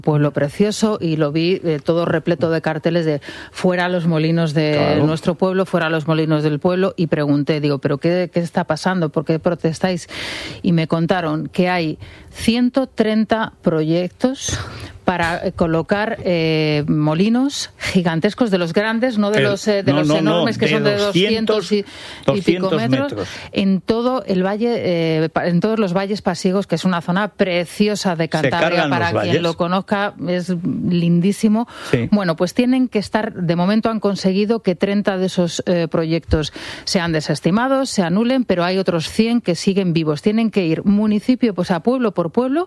pueblo precioso, y lo vi todo repleto de carteles de fuera los molinos de nuestro pueblo, fuera los molinos del pueblo, y pregunté, digo, ¿pero qué está pasando? ¿Por qué protestáis? Y me contaron que hay 130 proyectos para colocar molinos gigantescos, de los grandes, no de los enormes, que son de 200 y pico metros, en todo el valle, en todos los valles pasiegos, que es una zona preciosa de Cantabria, para quien lo conozca, es lindísimo. Sí. Bueno, pues tienen que estar, de momento han conseguido que 30 de esos proyectos sean desestimados, se anulen, pero hay otros 100 que siguen vivos. Tienen que ir municipio pues a pueblo por pueblo,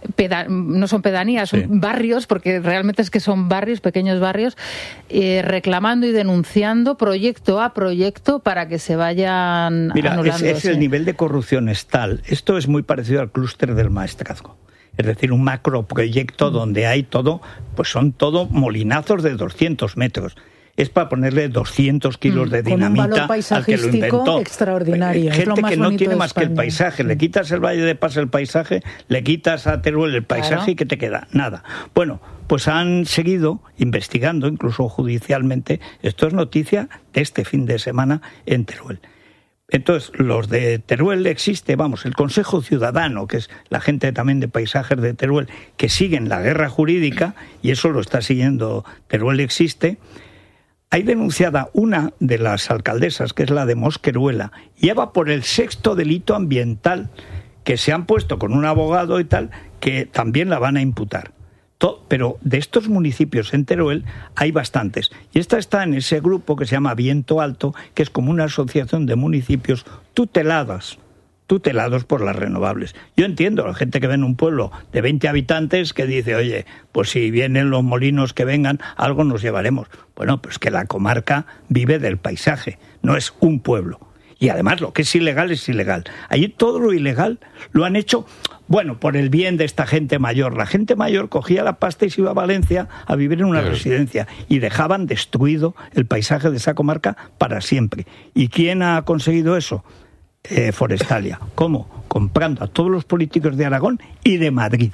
no son pedanías, son barrios, porque realmente es que son barrios, pequeños barrios, reclamando y denunciando proyecto a proyecto para que se vayan anulando. Es el nivel de corrupción es tal. Esto es muy parecido al clúster del maestrazgo. Es decir, un macroproyecto donde hay todo, pues son todo molinazos de 200 metros. Es para ponerle 200 kilos de dinamita al que lo inventó. Extraordinario. Gente que no tiene más que el paisaje. Le quitas el Valle de Pas el paisaje, le quitas a Teruel el paisaje, ¿y qué te queda? Nada. Bueno, pues han seguido investigando, incluso judicialmente. Esto es noticia de este fin de semana en Teruel. Entonces, los de Teruel existe, el Consejo Ciudadano, que es la gente también de paisajes de Teruel, que siguen la guerra jurídica, y eso lo está siguiendo Teruel existe. Hay denunciada una de las alcaldesas, que es la de Mosqueruela, y ya va por el 6º delito ambiental, que se han puesto con un abogado y tal, que también la van a imputar. Pero de estos municipios en Teruel hay bastantes. Y esta está en ese grupo que se llama Viento Alto, que es como una asociación de municipios tutelados por las renovables. Yo entiendo a la gente que ve en un pueblo de 20 habitantes que dice, oye, pues si vienen los molinos que vengan, algo nos llevaremos. Bueno, pues que la comarca vive del paisaje, no es un pueblo. Y además lo que es ilegal es ilegal. Allí todo lo ilegal lo han hecho, por el bien de esta gente mayor. La gente mayor cogía la pasta y se iba a Valencia a vivir en una residencia, y dejaban destruido el paisaje de esa comarca para siempre. ¿Y quién ha conseguido eso? Forestalia. ¿Cómo? Comprando a todos los políticos de Aragón y de Madrid.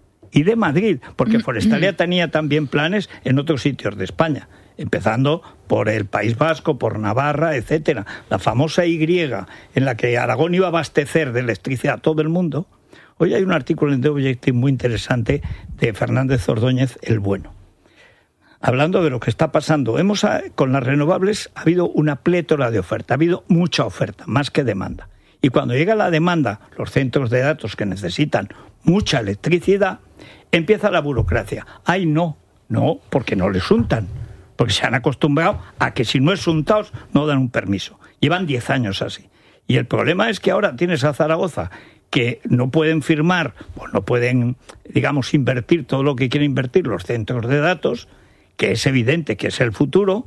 Porque Forestalia tenía también planes en otros sitios de España, empezando por el País Vasco, por Navarra, etcétera. La famosa Y, en la que Aragón iba a abastecer de electricidad a todo el mundo. Hoy hay un artículo en The Objective muy interesante de Fernández Ordóñez, el bueno, hablando de lo que está pasando. Con las renovables ha habido una plétora de oferta, ha habido mucha oferta, más que demanda. Y cuando llega la demanda, los centros de datos que necesitan mucha electricidad, empieza la burocracia. ¡Ay, no! No, porque no les untan. Porque se han acostumbrado a que si no es untados, no dan un permiso. Llevan 10 años así. Y el problema es que ahora tienes a Zaragoza, que no pueden firmar, no pueden, invertir todo lo que quieren invertir los centros de datos, que es evidente que es el futuro,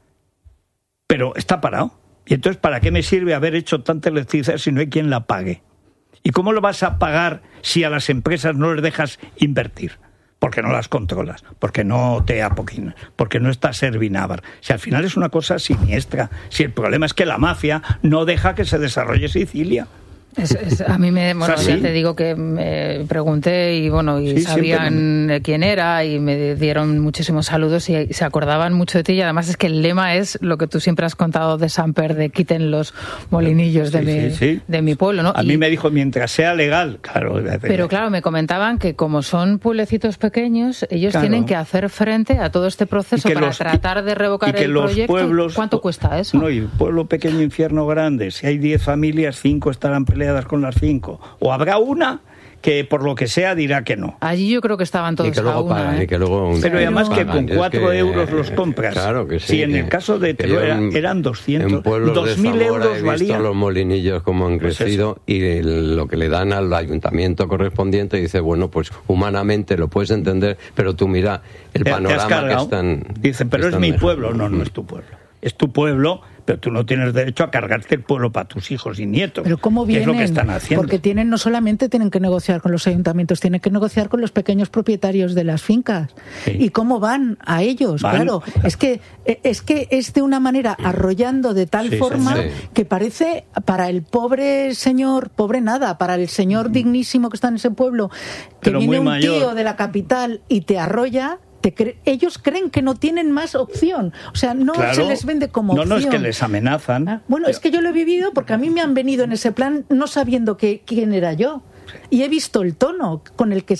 pero está parado. Y entonces, ¿para qué me sirve haber hecho tanta electricidad si no hay quien la pague? ¿Y cómo lo vas a pagar si a las empresas no les dejas invertir? Porque no las controlas, porque no te apoquinas, porque no está Servinávar. Si al final es una cosa siniestra, si el problema es que la mafia no deja que se desarrolle Sicilia. A mí ya te digo que me pregunté y sabían quién era, y me dieron muchísimos saludos y se acordaban mucho de ti, y además es que el lema es lo que tú siempre has contado de Samper, de quiten los molinillos de mi pueblo, ¿no? A mí me dijo, mientras sea legal, claro. Pero claro, me comentaban que como son pueblecitos pequeños, ellos tienen que hacer frente a todo este proceso para tratar de revocar el proyecto. Pueblos, ¿cuánto cuesta eso? No, y pueblo pequeño, infierno grande. Si hay 10 familias, 5 estarán peleadas con las 5. O habrá una que por lo que sea dirá que no. Allí yo creo que estaban todos a una. Pero además que con 4 euros los compras. Claro que sí. Si en el caso de Teruel eran 200, en pueblos 2.000 euros valían. He visto los molinillos como han crecido, y lo que le dan al ayuntamiento correspondiente, dice, pues humanamente lo puedes entender, pero tú mira el panorama que están... Dicen, pero es mi pueblo. No es tu pueblo. es tu pueblo, pero tú no tienes derecho a cargarte el pueblo para tus hijos y nietos. Pero ¿cómo vienen? ¿Qué es lo que están haciendo? Porque no solamente tienen que negociar con los ayuntamientos, tienen que negociar con los pequeños propietarios de las fincas. Sí. ¿Y cómo van a ellos? Claro, es que es de una manera arrollando de tal forma que parece para el pobre señor, pobre nada, para el señor dignísimo que está en ese pueblo, que pero viene un mayor. tío de la capital y te arrolla. Ellos creen que no tienen más opción, o sea, no se les vende como opción. No es que les amenazan. Bueno, es que yo lo he vivido porque a mí me han venido en ese plan no sabiendo quién era yo. Y he visto el tono con el que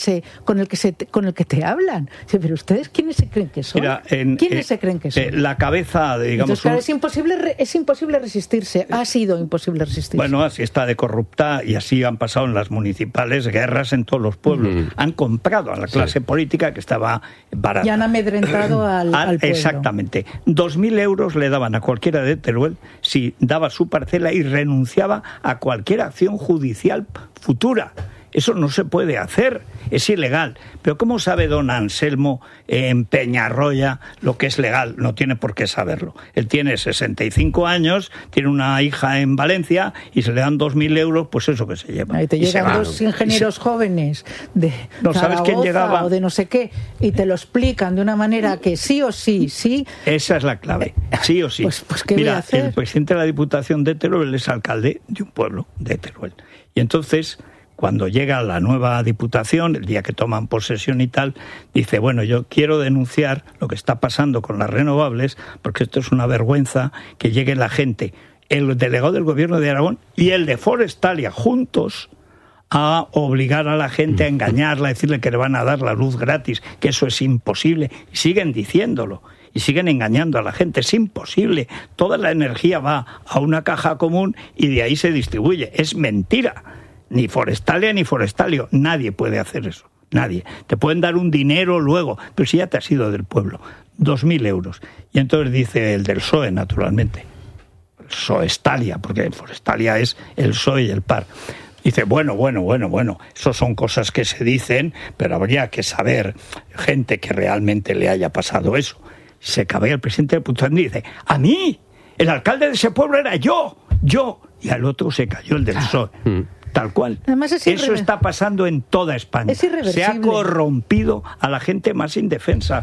te hablan. Pero ustedes, ¿quiénes se creen que son? ¿Quiénes se creen que son? La cabeza, digamos. Entonces, claro, es imposible resistirse. Ha sido imposible resistirse. Bueno, así está de corrupta y así han pasado en las municipales guerras en todos los pueblos. Han comprado a la clase política que estaba barata. Y han amedrentado al pueblo. Exactamente. 2.000 euros le daban a cualquiera de Teruel si daba su parcela y renunciaba a cualquier acción judicial futura. Eso no se puede hacer, es ilegal. Pero ¿cómo sabe don Anselmo en Peñarroya lo que es legal? No tiene por qué saberlo. Él tiene 65 años, tiene una hija en Valencia y se le dan 2.000 euros, pues eso que se lleva. Ahí te llegan dos ingenieros jóvenes de Zaragoza o de no sé qué y te lo explican de una manera que sí o sí, sí. Esa es la clave, sí o sí. Pues ¿qué voy a hacer? El presidente de la Diputación de Teruel es alcalde de un pueblo, de Teruel. Y entonces, cuando llega la nueva Diputación, el día que toman posesión y tal, dice, bueno, yo quiero denunciar lo que está pasando con las renovables, porque esto es una vergüenza que llegue la gente, el delegado del Gobierno de Aragón y el de Forestalia, juntos, a obligar a la gente a engañarla, a decirle que le van a dar la luz gratis, que eso es imposible, y siguen diciéndolo. Y siguen engañando a la gente, es imposible. Toda la energía va a una caja común y de ahí se distribuye. Es mentira. Ni Forestalia ni Forestalio. Nadie puede hacer eso. Nadie. Te pueden dar un dinero luego, pero si ya te has ido del pueblo. 2.000 euros. Y entonces dice el del PSOE, naturalmente. Soestalia, porque Forestalia es el PSOE y el PAR. Dice, bueno, eso son cosas que se dicen, pero habría que saber gente que realmente le haya pasado eso. Se cabea el presidente de Pután y dice, a mí, el alcalde de ese pueblo era yo. Y al otro se cayó el del PSOE. Tal cual. Además eso está pasando en toda España. Es irreversible. Se ha corrompido a la gente más indefensa.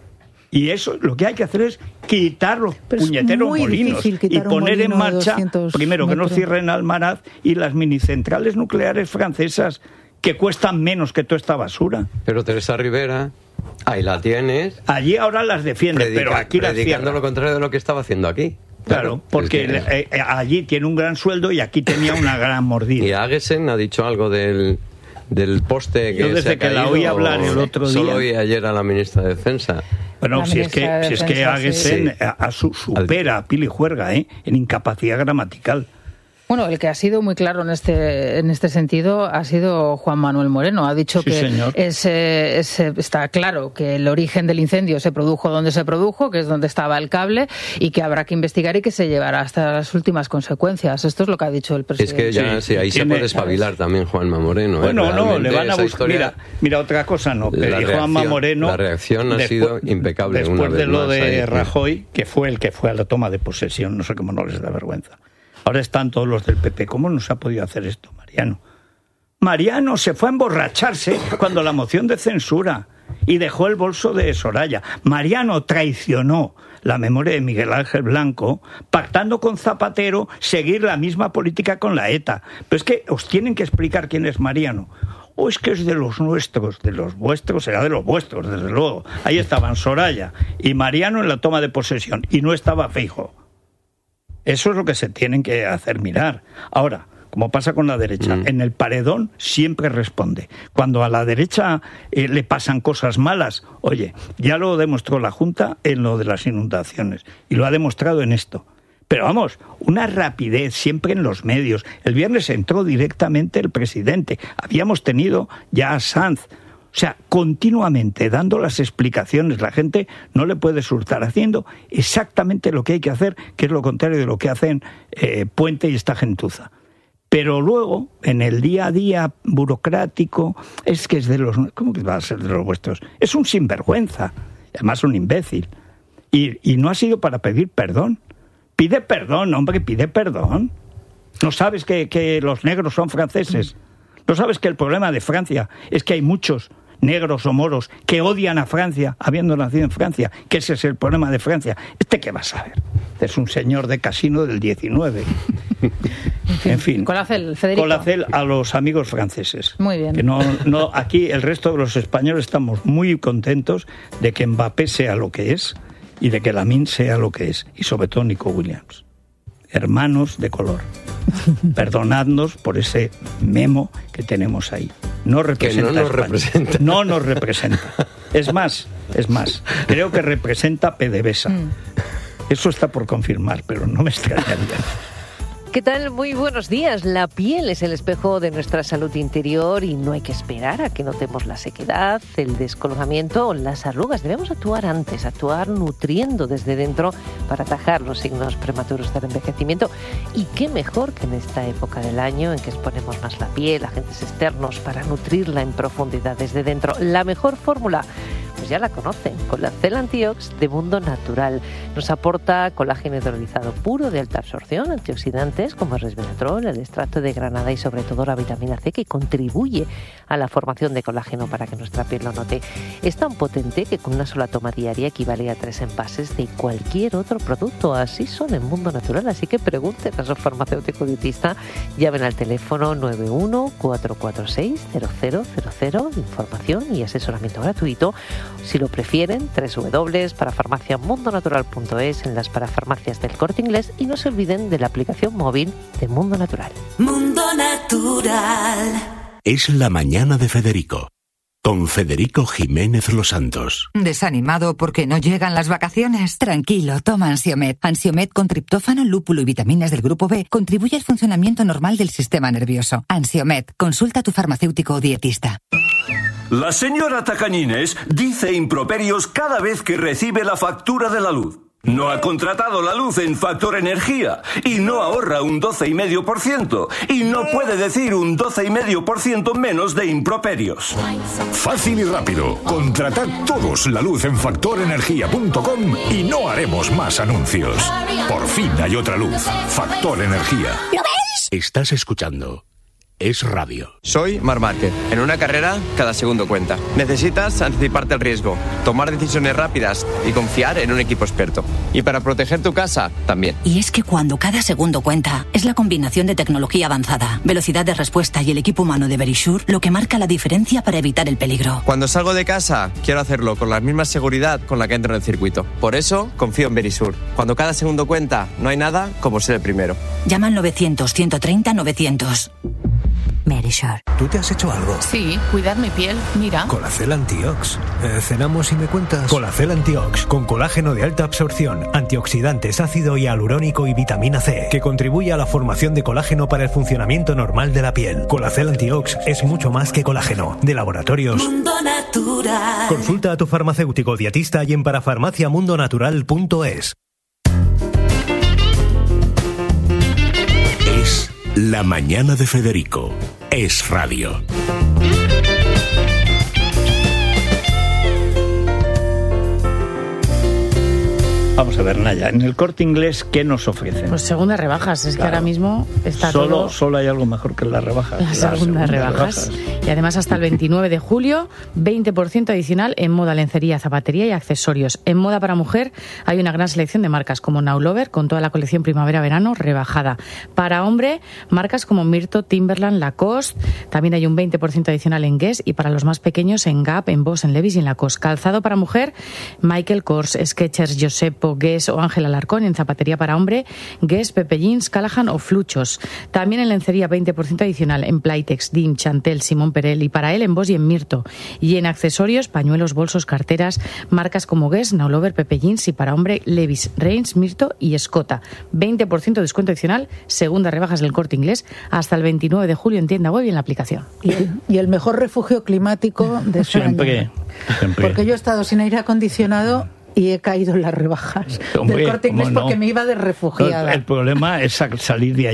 Y eso lo que hay que hacer es quitar los puñeteros molinos y poner en marcha, primero, que no cierren Almaraz y las minicentrales nucleares francesas que cuestan menos que toda esta basura. Pero Teresa Rivera, ahí la tienes. Allí ahora las defiende, pero aquí las cierra. Predicando lo contrario de lo que estaba haciendo aquí. Claro, porque allí tiene un gran sueldo y aquí tenía una gran mordida. ¿Y Aguesen ha dicho algo del poste que yo desde se ha caído, que la oí hablar el otro día. Solo oí ayer a la ministra de Defensa. Bueno, si es que Aguesen supera a Pili Juerga en incapacidad gramatical. Bueno, el que ha sido muy claro en este sentido ha sido Juan Manuel Moreno. Ha dicho que está claro que el origen del incendio se produjo donde se produjo, que es donde estaba el cable, y que habrá que investigar y que se llevará hasta las últimas consecuencias. Esto es lo que ha dicho el presidente. Es que ya ahí se puede espabilar también Juanma Moreno. Bueno, no, le van a buscar. Mira, otra cosa no. Juanma Moreno. La reacción ha sido impecable. Después de lo de Rajoy, que fue el que fue a la toma de posesión, no sé cómo no les da vergüenza. Ahora están todos los del PP. ¿Cómo no se ha podido hacer esto, Mariano? Mariano se fue a emborracharse cuando la moción de censura y dejó el bolso de Soraya. Mariano traicionó la memoria de Miguel Ángel Blanco, pactando con Zapatero seguir la misma política con la ETA. Pero es que os tienen que explicar quién es Mariano. O es que es de los nuestros, de los vuestros, será de los vuestros, desde luego. Ahí estaban Soraya y Mariano en la toma de posesión, y no estaba Feijóo. Eso es lo que se tienen que hacer mirar. Ahora, como pasa con la derecha, en el paredón siempre responde. Cuando a la derecha le pasan cosas malas, oye, ya lo demostró la Junta en lo de las inundaciones, y lo ha demostrado en esto. Pero vamos, una rapidez siempre en los medios. El viernes entró directamente el presidente. Habíamos tenido ya a Sanz. O sea, continuamente dando las explicaciones, la gente no le puede surtar, haciendo exactamente lo que hay que hacer, que es lo contrario de lo que hacen Puente y esta gentuza. Pero luego, en el día a día burocrático, es que es de los... ¿Cómo que va a ser de los vuestros? Es un sinvergüenza, además un imbécil. Y no ha sido para pedir perdón. Pide perdón, hombre, pide perdón. ¿No sabes que los negros son franceses? ¿No sabes que el problema de Francia es que hay muchos negros o moros que odian a Francia, habiendo nacido en Francia? Que ese es el problema de Francia. ¿Qué va a saber? Es un señor de casino del 19. En fin. Colacel, Federico. Colacel a los amigos franceses. Muy bien. Que no, aquí el resto de los españoles estamos muy contentos de que Mbappé sea lo que es y de que Lamine sea lo que es. Y sobre todo Nico Williams. Hermanos de color. Perdonadnos por ese memo que tenemos ahí. No representa que no nos representa. No nos representa. Es más, creo que representa PDVSA. Eso está por confirmar, pero no me extrañaría. ¿Qué tal? Muy buenos días. La piel es el espejo de nuestra salud interior y no hay que esperar a que notemos la sequedad, el descoloramiento o las arrugas. Debemos actuar antes, actuar nutriendo desde dentro para atajar los signos prematuros del envejecimiento. Y qué mejor que en esta época del año en que exponemos más la piel a agentes externos para nutrirla en profundidad desde dentro. La mejor fórmula, pues ya la conocen, Colacel Antiox de Mundo Natural. Nos aporta colágeno hidrolizado puro de alta absorción, antioxidantes como el resveratrol, el extracto de granada y sobre todo la vitamina C, que contribuye a la formación de colágeno para que nuestra piel lo note. Es tan potente que con una sola toma diaria equivale a 3 envases de cualquier otro producto. Así son en Mundo Natural, así que pregunten a su farmacéutico dietista, llamen al teléfono 91 446 0000, información y asesoramiento gratuito. Si lo prefieren, www.parafarmaciamundonatural.es, en las parafarmacias del Corte Inglés, y no se olviden de la aplicación móvil de Mundo Natural. Mundo Natural. Es la mañana de Federico, con Federico Jiménez Los Santos. ¿Desanimado porque no llegan las vacaciones? Tranquilo, toma Ansiomed. Ansiomed con triptófano, lúpulo y vitaminas del grupo B contribuye al funcionamiento normal del sistema nervioso. Ansiomed, consulta a tu farmacéutico o dietista. La señora Tacañines dice improperios cada vez que recibe la factura de la luz. No ha contratado la luz en Factor Energía y no ahorra un 12,5% y no puede decir un 12,5% menos de improperios. Fácil y rápido. Contratad todos la luz en factorenergia.com y no haremos más anuncios. Por fin hay otra luz. Factor Energía. ¿Lo ves? Estás escuchando Es Radio. Soy Marc Márquez. En una carrera, cada segundo cuenta. Necesitas anticiparte al riesgo, tomar decisiones rápidas y confiar en un equipo experto. Y para proteger tu casa, también. Y es que cuando cada segundo cuenta, es la combinación de tecnología avanzada, velocidad de respuesta y el equipo humano de Verisure lo que marca la diferencia para evitar el peligro. Cuando salgo de casa, quiero hacerlo con la misma seguridad con la que entro en el circuito. Por eso, confío en Verisure. Cuando cada segundo cuenta, no hay nada como ser el primero. Llama al 900-130-900. Verisure. ¿Tú te has hecho algo? Sí, cuidar mi piel, mira. Colacel Antiox. Cenamos y me cuentas. Colacel Antiox, con colágeno de alta absorción, antioxidantes, ácido hialurónico y vitamina C, que contribuye a la formación de colágeno para el funcionamiento normal de la piel. Colacel Antiox es mucho más que colágeno. De Laboratorios Mundo Natural. Consulta a tu farmacéutico dietista y en parafarmaciamundonatural.es. Es la mañana de Federico. Es Radio. Vamos a ver, Naya, en el Corte Inglés, ¿qué nos ofrecen? Pues segundas rebajas, es claro, que ahora mismo está Solo hay algo mejor que las rebajas. Las segundas rebajas. Y además hasta el 29 de julio, 20% adicional en moda, lencería, zapatería y accesorios. En moda para mujer hay una gran selección de marcas como Now Lover, con toda la colección primavera-verano rebajada. Para hombre, marcas como Myrto, Timberland, Lacoste. También hay un 20% adicional en Guess, y para los más pequeños en Gap, en Boss, en Levi's y en Lacoste. Calzado para mujer, Michael Kors, Skechers, Giuseppe, Guess o Ángel Alarcón. En zapatería para hombre, Guess, Pepe Jeans, Callahan o Fluchos. También en lencería 20% adicional en Playtex, Dim, Chantel, Simón Perel, y para él en Boss y en Myrto. Y en accesorios, pañuelos, bolsos, carteras, marcas como Guess, Now Lover, Pepe Jeans, y para hombre Levi's, Reigns, Myrto y Escota. 20% de descuento adicional, segundas rebajas del Corte Inglés hasta el 29 de julio en tienda web y en la aplicación. Y el mejor refugio climático de España. Siempre. Porque yo he estado sin aire acondicionado y he caído en las rebajas del Corte Inglés porque me iba de refugiada. El problema es salir de allí.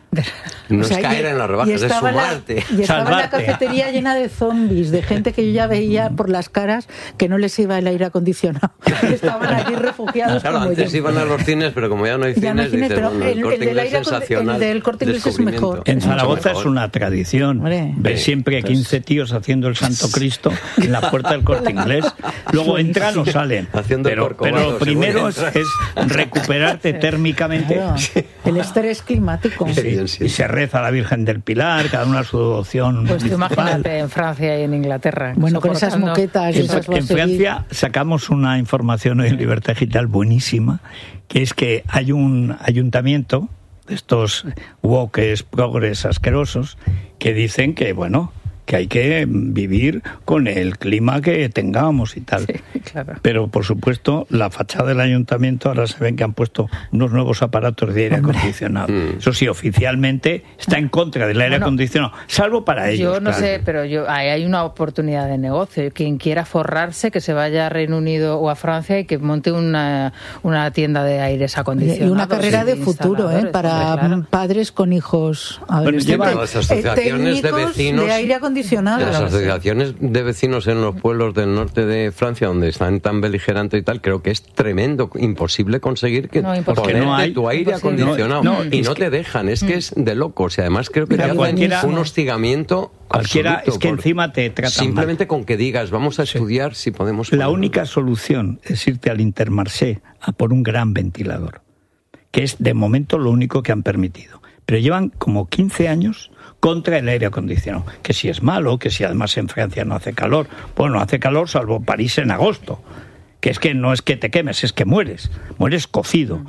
No es caer en las rebajas, es sumarte. Y estaba la cafetería llena de zombies, de gente que yo ya veía por las caras que no les iba el aire acondicionado. Estaban aquí refugiados. Claro, como antes yo. Iban a los cines, pero como ya no hay cines, dices, pero bueno, el Corte Inglés es sensacional. El del Corte Inglés es mejor. En Zaragoza es una tradición. Ves siempre 15 tíos haciendo el Santo Cristo en la puerta del Corte Inglés. Luego entran o salen. Pero lo primero es recuperarte térmicamente. Claro. El estrés climático. Y se reza a la Virgen del Pilar, cada una a su devoción. Pues tú imagínate en Francia y en Inglaterra. Bueno, con esas moquetas. En Francia sacamos una información hoy en Libertad Digital buenísima, que es que hay un ayuntamiento de estos woke, progres asquerosos, que dicen que, bueno, que hay que vivir con el clima que tengamos y tal. Sí, claro. Pero, por supuesto, la fachada del ayuntamiento ahora se ven que han puesto unos nuevos aparatos de aire acondicionado. Eso sí, oficialmente está en contra del aire acondicionado, salvo para ellos. Yo no sé, pero hay una oportunidad de negocio. Quien quiera forrarse, que se vaya a Reino Unido o a Francia y que monte una tienda de aires acondicionados. Y una carrera de futuro, para padres con hijos adolescentes. Las asociaciones de vecinos... de aire acondicionado. Las asociaciones de vecinos en los pueblos del norte de Francia, donde están tan beligerantes y tal, creo que es tremendo, imposible conseguir que ponerte tu aire acondicionado. Y no te dejan, es que es de locos. Y además creo que te hacen un hostigamiento cualquiera, es que encima te tratan simplemente mal. Con que digas, vamos a estudiar si podemos... La única solución es irte al Intermarché a por un gran ventilador, que es de momento lo único que han permitido. Pero llevan como 15 años contra el aire acondicionado, que si es malo, que si además en Francia no hace calor. Bueno, no hace calor salvo París en agosto, que es que no es que te quemes, es que mueres cocido.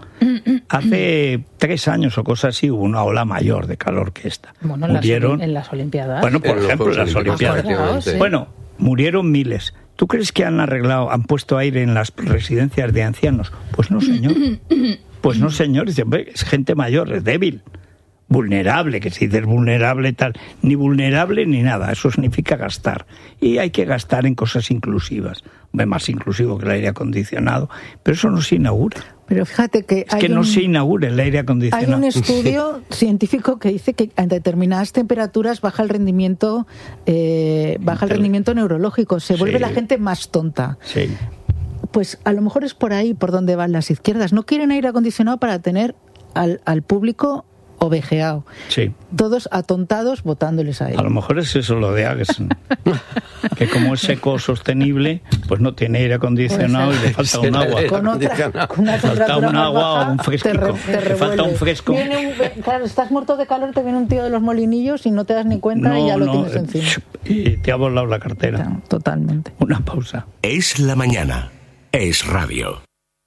Hace 3 años o cosas así hubo una ola mayor de calor que esta. Bueno, murieron, en las Olimpiadas. Bueno, por ejemplo, en las Olimpiadas. Sí. Bueno, murieron miles. ¿Tú crees que han puesto aire en las residencias de ancianos? Pues no, señor. Pues no, señor. Dice, es gente mayor, es débil. Vulnerable, que si dices vulnerable tal, ni vulnerable ni nada, eso significa gastar. Y hay que gastar en cosas inclusivas, más inclusivo que el aire acondicionado, pero eso no se inaugura. Pero fíjate que no se inaugura el aire acondicionado. Hay un estudio científico que dice que a determinadas temperaturas baja el rendimiento neurológico, se vuelve la gente más tonta. Sí. Pues a lo mejor es por ahí por donde van las izquierdas. No quieren aire acondicionado para tener al público ovejeado. Sí. Todos atontados votándoles a él. A lo mejor es eso lo de Agesen. Que como es seco sostenible, pues no tiene aire acondicionado y le falta un agua. Falta un agua o un fresquico. Le falta un fresco. Claro, estás muerto de calor, te viene un tío de los molinillos y no te das ni cuenta y ya lo tienes encima. Y te ha volado la cartera. Claro, totalmente. Una pausa. Es la mañana. Es radio.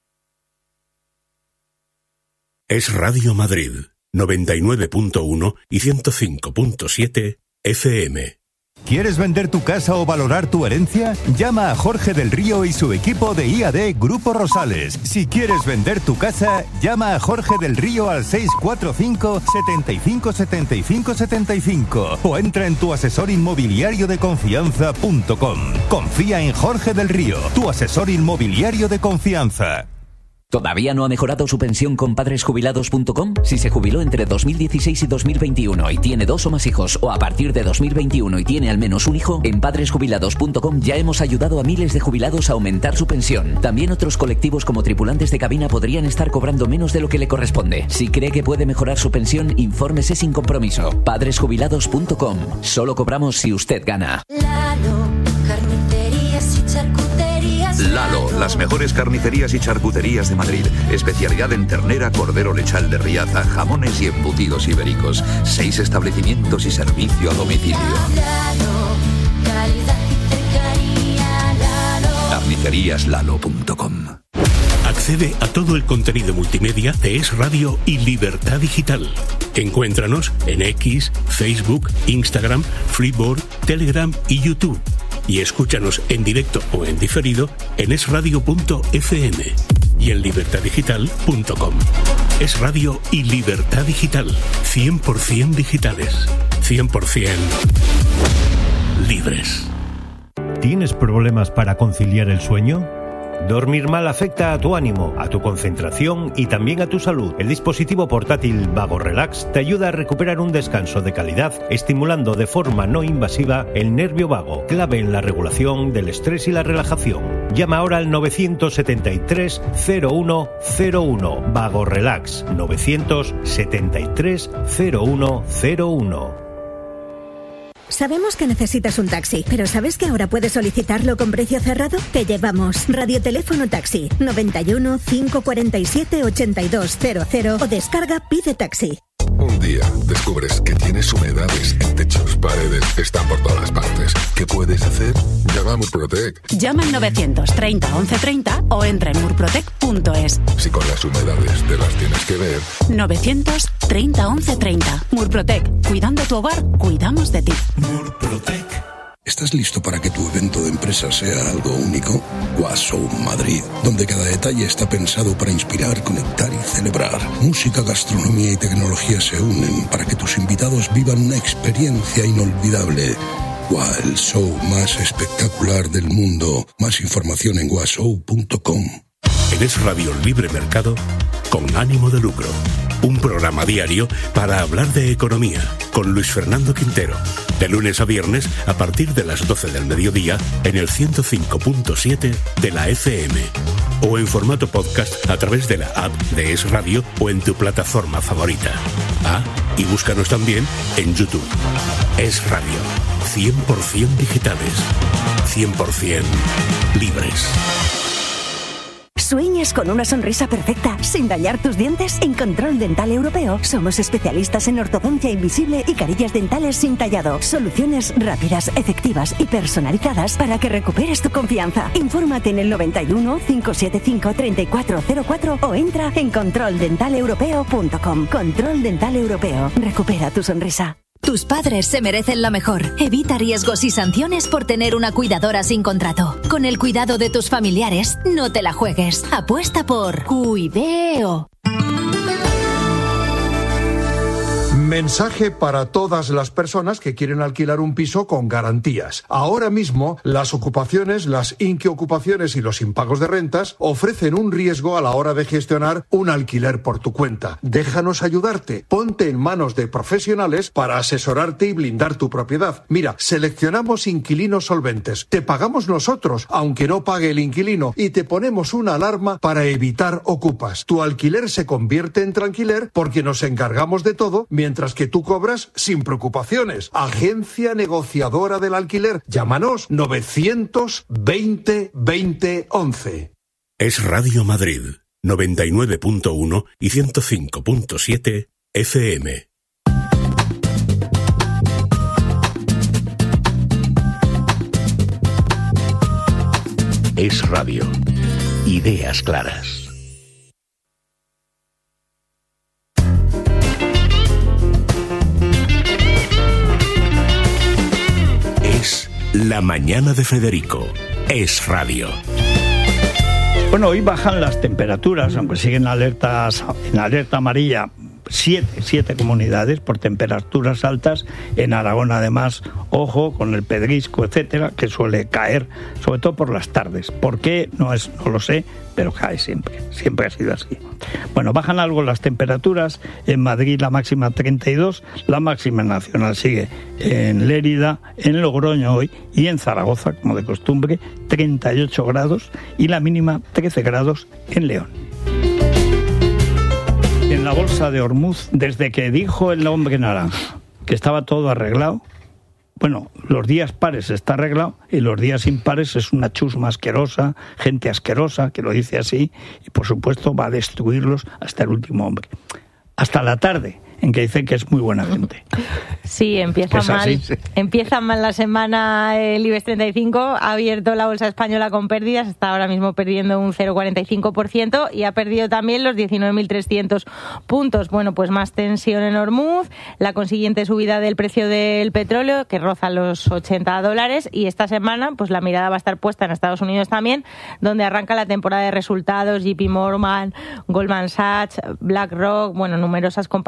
Es Radio Madrid. 99.1 y 105.7 FM. ¿Quieres vender tu casa o valorar tu herencia? Llama a Jorge del Río y su equipo de IAD Grupo Rosales. Si quieres vender tu casa, llama a Jorge del Río al 645 75 75 75 o entra en tuasesorinmobiliariodeconfianza.com. Confía en Jorge del Río, tu asesor inmobiliario de confianza. ¿Todavía no ha mejorado su pensión con padresjubilados.com? Si se jubiló entre 2016 y 2021 y tiene 2 o más hijos, o a partir de 2021 y tiene al menos un hijo, en padresjubilados.com ya hemos ayudado a miles de jubilados a aumentar su pensión. También otros colectivos como tripulantes de cabina podrían estar cobrando menos de lo que le corresponde. Si cree que puede mejorar su pensión, infórmese sin compromiso. Padresjubilados.com. Solo cobramos si usted gana. Lalo, las mejores carnicerías y charcuterías de Madrid. Especialidad en ternera, cordero lechal de Riaza, jamones y embutidos ibéricos. 6 establecimientos y servicio a domicilio. Carniceríaslalo.com. Accede a todo el contenido multimedia de Es Radio y Libertad Digital. Encuéntranos en X, Facebook, Instagram, Freeboard, Telegram y YouTube. Y escúchanos en directo o en diferido en esradio.fm y en libertaddigital.com. Es Radio y Libertad Digital. 100% digitales. 100% libres. ¿Tienes problemas para conciliar el sueño? Dormir mal afecta a tu ánimo, a tu concentración y también a tu salud. El dispositivo portátil Vago Relax te ayuda a recuperar un descanso de calidad, estimulando de forma no invasiva el nervio vago, clave en la regulación del estrés y la relajación. Llama ahora al 973 0101. Vago Relax 973 0101. Sabemos que necesitas un taxi, pero ¿sabes que ahora puedes solicitarlo con precio cerrado? Te llevamos Radioteléfono Taxi 91 547 8200 o descarga Pide Taxi. Un día descubres que tienes humedades en techos, paredes, están por todas partes. ¿Qué puedes hacer? Llama a Murprotec. Llama al 930 1130 o entra en murprotec.es. Si con las humedades te las tienes que ver. 930 1130. Murprotec. Cuidando tu hogar, cuidamos de ti. Murprotec. ¿Estás listo para que tu evento de empresa sea algo único? Washow Madrid, donde cada detalle está pensado para inspirar, conectar y celebrar. Música, gastronomía y tecnología se unen para que tus invitados vivan una experiencia inolvidable. El show más espectacular del mundo. Más información en washow.com. En Es Radio Libre Mercado, con ánimo de lucro. Un programa diario para hablar de economía, con Luis Fernando Quintero. De lunes a viernes, a partir de las 12 del mediodía, en el 105.7 de la FM. O en formato podcast a través de la app de Es Radio o en tu plataforma favorita. Y búscanos también en YouTube. Es Radio. 100% digitales. 100% libres. ¿Sueñas con una sonrisa perfecta sin dañar tus dientes? En Control Dental Europeo somos especialistas en ortodoncia invisible y carillas dentales sin tallado. Soluciones rápidas, efectivas y personalizadas para que recuperes tu confianza. Infórmate en el 91 575 3404 o entra en controldentaleuropeo.com. Control Dental Europeo. Recupera tu sonrisa. Tus padres se merecen lo mejor. Evita riesgos y sanciones por tener una cuidadora sin contrato. Con el cuidado de tus familiares, no te la juegues. Apuesta por Cuideo. Mensaje para todas las personas que quieren alquilar un piso con garantías. Ahora mismo, las ocupaciones, las inquiocupaciones y los impagos de rentas ofrecen un riesgo a la hora de gestionar un alquiler por tu cuenta. Déjanos ayudarte. Ponte en manos de profesionales para asesorarte y blindar tu propiedad. Mira, seleccionamos inquilinos solventes. Te pagamos nosotros, aunque no pague el inquilino, y te ponemos una alarma para evitar ocupas. Tu alquiler se convierte en tranquiler porque nos encargamos de todo, mientras que tú cobras sin preocupaciones. Agencia negociadora del alquiler. Llámanos 920 20 11. Es Radio Madrid, 99.1 y 105.7 FM. Es Radio. Ideas claras. La mañana de Federico. Es Radio. Bueno, hoy bajan las temperaturas, aunque siguen en alerta amarilla. 7 comunidades por temperaturas altas. En Aragón, además, ojo con el pedrisco, etcétera, que suele caer, sobre todo por las tardes. ¿Por qué? No lo sé, pero cae siempre ha sido así. Bueno, bajan algo las temperaturas. En Madrid la máxima 32, la máxima nacional sigue en Lérida, en Logroño hoy y en Zaragoza, como de costumbre, 38 grados y la mínima 13 grados en León. En la bolsa de Hormuz, desde que dijo el hombre naranja que estaba todo arreglado, bueno, los días pares está arreglado y los días impares es una chusma asquerosa, gente asquerosa, que lo dice así, y por supuesto va a destruirlos hasta el último hombre. Hasta la tarde, en que dice que es muy buena gente. Sí, empieza mal la semana el IBEX 35, ha abierto la bolsa española con pérdidas, está ahora mismo perdiendo un 0,45% y ha perdido también los 19.300 puntos. Bueno, pues más tensión en Hormuz, la consiguiente subida del precio del petróleo que roza los $80 y esta semana pues la mirada va a estar puesta en Estados Unidos también, donde arranca la temporada de resultados. JP Morgan, Goldman Sachs, BlackRock, bueno, numerosas compañías van a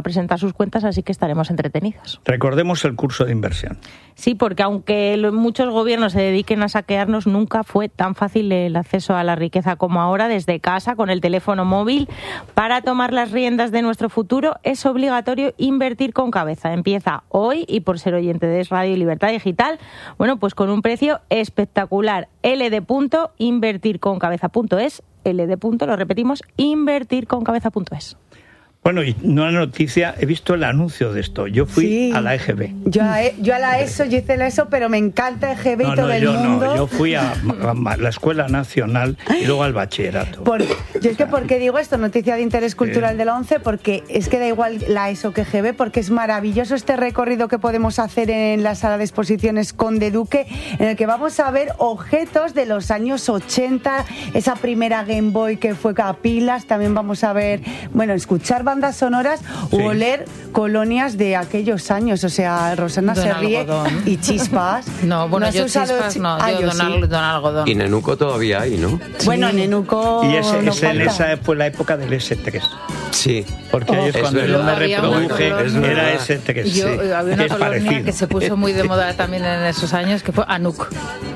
presentar sus cuentas, así que estaremos entretenidos. Recordemos el curso de inversión. Sí, porque aunque muchos gobiernos se dediquen a saquearnos, nunca fue tan fácil el acceso a la riqueza como ahora, desde casa, con el teléfono móvil. Para tomar las riendas de nuestro futuro es obligatorio invertir con cabeza. Empieza hoy y por ser oyente de Es Radio y Libertad Digital, bueno, pues con un precio espectacular. ld.invertirconcabeza.es, lo repetimos, invertirconcabeza.es. Bueno, y una noticia, he visto el anuncio de esto. Yo fui a la EGB. Yo a la ESO, yo hice la ESO, pero me encanta EGB y todo el mundo. Yo fui a la Escuela Nacional y luego al bachillerato. Yo es que, ¿por qué digo esto? Noticia de interés cultural de la ONCE, porque es que da igual la ESO que EGB, porque es maravilloso este recorrido que podemos hacer en la sala de exposiciones Conde Duque, en el que vamos a ver objetos de los años 80, esa primera Game Boy que fue a pilas, también vamos a ver, bueno, escuchar bandas sonoras u oler colonias de aquellos años, o sea, Rosana se ríe y Chispas. No, bueno, yo Chispas no, yo Don Algodón. Y Nenuco todavía hay, ¿no? Sí. Bueno, Nenuco y esa fue la época del S3. Sí. Porque ahí es cuando yo me reproduje, era S3. Había una colonia que se puso muy de moda también en esos años, que fue Anuk.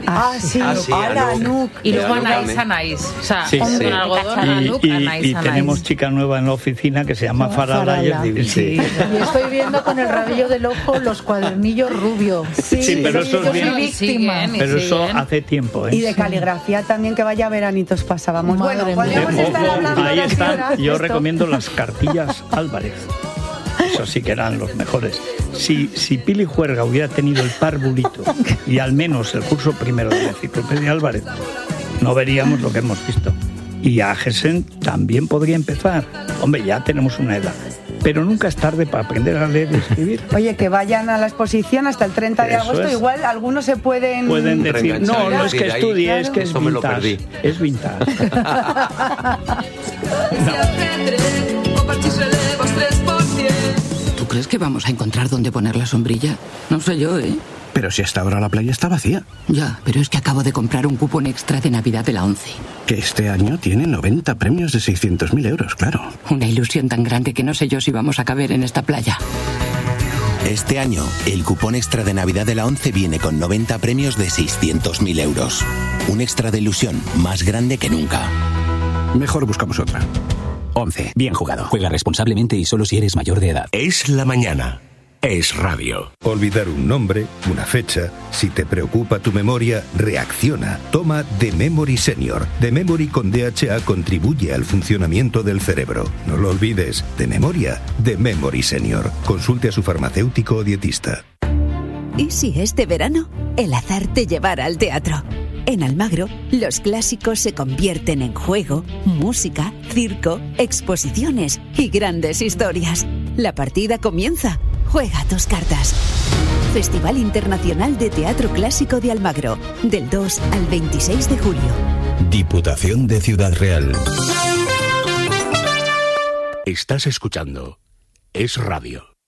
Anuk. Y luego Anais. O sea, Don Algodón, Anuk, Anais. Y tenemos chica nueva en la oficina que se llama Farala. Sí. Y estoy viendo con el rabillo del ojo los cuadernillos rubios. Sí, pero eso es bien. Pero eso hace tiempo. Y de caligrafía también, que vaya veranitos pasábamos. Bueno, podríamos estar hablando. Ahí están, yo recomiendo las cartillas Álvarez. Eso sí que eran los mejores. Si Pili Juerga hubiera tenido el Parbulito y al menos el curso primero de la Enciclopedia Álvarez, no veríamos lo que hemos visto. Y a Gesen también podría empezar. Hombre, ya tenemos una edad. Pero nunca es tarde para aprender a leer y escribir. Oye, que vayan a la exposición hasta el 30 de agosto. Igual algunos se pueden decir, no es que estudie, es que es vintage. Es vintage. ¿Tú crees que vamos a encontrar dónde poner la sombrilla? No sé yo, ¿eh? Pero si hasta ahora la playa está vacía. Ya, pero es que acabo de comprar un cupón extra de Navidad de la ONCE. Que este año tiene 90 premios de 600.000 euros, claro. Una ilusión tan grande que no sé yo si vamos a caber en esta playa. Este año, el cupón extra de Navidad de la ONCE viene con 90 premios de 600.000 euros. Un extra de ilusión más grande que nunca. Mejor buscamos otra. ONCE. Bien jugado. Juega responsablemente y solo si eres mayor de edad. Es la mañana. Es radio. Olvidar un nombre, una fecha. Si te preocupa tu memoria, reacciona. Toma The Memory Senior. The Memory con DHA contribuye al funcionamiento del cerebro. No lo olvides. De memoria, The Memory Senior. Consulte a su farmacéutico o dietista. ¿Y si este verano el azar te llevara al teatro? En Almagro, los clásicos se convierten en juego, música, circo, exposiciones y grandes historias. La partida comienza. Juega tus cartas. Festival Internacional de Teatro Clásico de Almagro, del 2 al 26 de julio. Diputación de Ciudad Real. Estás escuchando Es Radio.